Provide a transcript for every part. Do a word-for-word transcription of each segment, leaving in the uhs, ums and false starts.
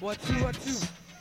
One, two, one, two.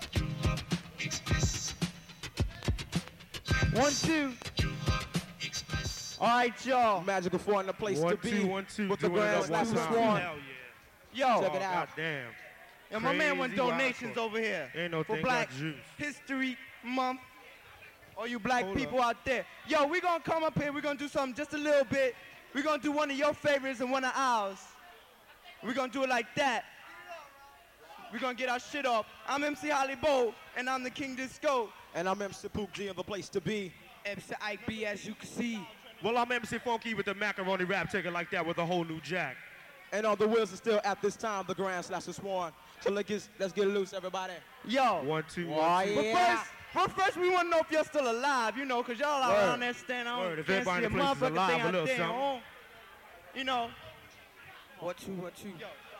One, two. All right, y'all. Magical Four in the place one, to be. Two, one, two, with the doing it Grand up one Slam time. Swan. Hell Yo, yeah. Check it Oh, out. goddamn. yeah, my man wants Crazy donations wild over here Ain't no for thing Black like juice. History Month. All you black Hold people out there. Yo, we gonna come up here. We're gonna do something just a little bit. We're gonna do one of your favorites and one of ours. We're gonna do it like that. We're gonna get our shit off. I'm M C Holly Bo, and I'm the King Disco. And I'm M C Pook G in the place to be. M C Ike B, as you can see. Well, I'm M C Funky with the macaroni rap taking like that with a whole new jack. And on the wheels are still at this time, the Grand Slash Swan. So let's get, let's get loose, everybody. Yo. One, two, Oh, one, two. But yeah. first, but first we want to know if you're still alive, you know, because y'all are Word. around there standing on Word. If can't everybody see a in the place is motherfucking alive, thing a out little there, something. oh. You know. One, two, one, two.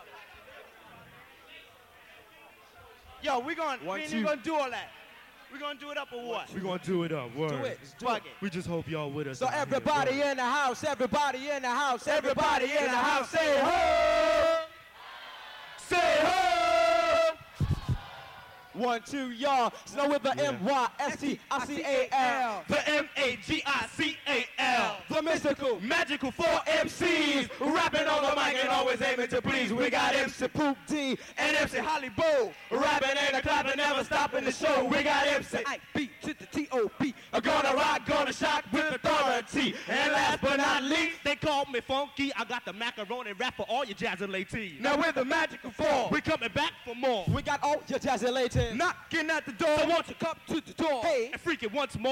Yo, we going One, we ain't two. even gonna do all that. We gonna do it up or what? We gonna do it up. Word. Do it. Let's do Fuck it. it. We just hope y'all with us. So out here. everybody Word. in the house, everybody in the house, Everybody everybody in the house, say ho! ho! Say ho! One, two, y'all. Snow with the Yeah. M Y S T I C A L. The M A G I C A L. The mystical. Magical four M Cs. Rapping on the mic and always aiming to please. We got M C Poop D. and M C Holly Bo. Rapping and a clapping, never stopping the show. We got M C Ike B to the T O P. Gonna rock, gonna shock with authority. And last but not least, They call me funky. I got the macaroni rap for all your jazz and ladies. now we're the Magical Four. We coming back for more. We got all your jazzy ladies. Knocking at the door. So won't you come to the door Hey. and freak it once more?